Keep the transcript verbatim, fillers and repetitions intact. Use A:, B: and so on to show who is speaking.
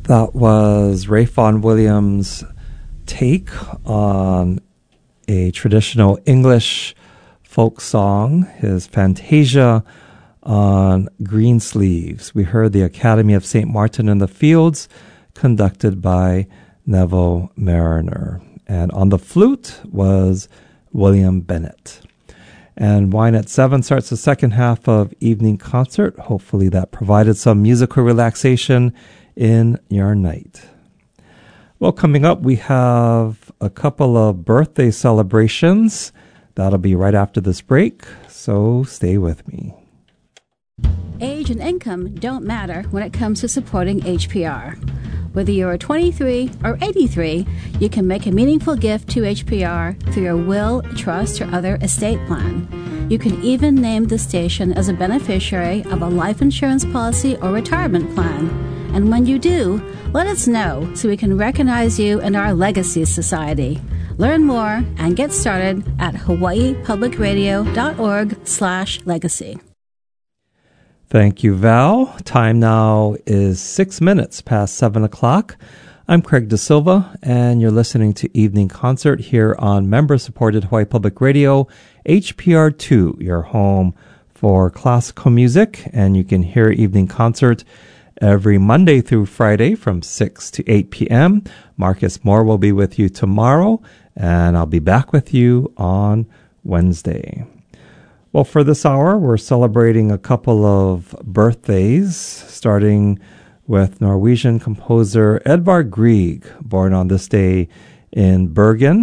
A: That was Ralph Vaughan Williams' take on a traditional English folk song, his Fantasia on Greensleeves. We heard the Academy of Saint Martin in the Fields, conducted by Neville Mariner. And on the flute was William Bennett. And Wine at Seven starts the second half of Evening Concert. Hopefully that provided some musical relaxation in your night. Well, coming up, we have a couple of birthday celebrations. That'll be right after this break, so stay with me.
B: Age and income don't matter when it comes to supporting H P R. Whether you're twenty-three or eighty-three, you can make a meaningful gift to H P R through your will, trust, or other estate plan. You can even name the station as a beneficiary of a life insurance policy or retirement plan. And when you do, let us know so we can recognize you in our Legacy Society. Learn more and get started at hawaii public radio dot org slash legacy.
A: Thank you, Val. Time now is six minutes past seven o'clock. I'm Craig Da Silva, and you're listening to Evening Concert here on member-supported Hawaii Public Radio, H P R two, your home for classical music. And you can hear Evening Concert every Monday through Friday from six to eight p.m. Marcus Moore will be with you tomorrow, and I'll be back with you on Wednesday. Well, for this hour, we're celebrating a couple of birthdays, starting with Norwegian composer Edvard Grieg, born on this day in Bergen.